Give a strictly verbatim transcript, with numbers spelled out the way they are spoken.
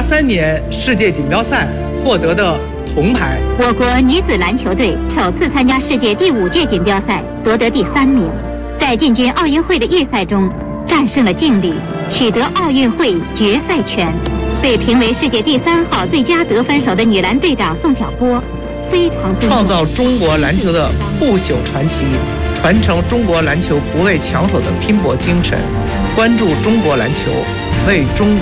三年世界锦标赛获得的铜牌。 我国女子篮球队首次参加世界第五届锦标赛，夺得第三名，在进军奥运会的预赛中战胜了劲旅，取得奥运会决赛权。被评为世界第三好最佳得分手的女篮队长宋晓波非常尊重， 创造中国篮球的不朽传奇，传承中国篮球不畏强手的拼搏精神，关注中国篮球，为中国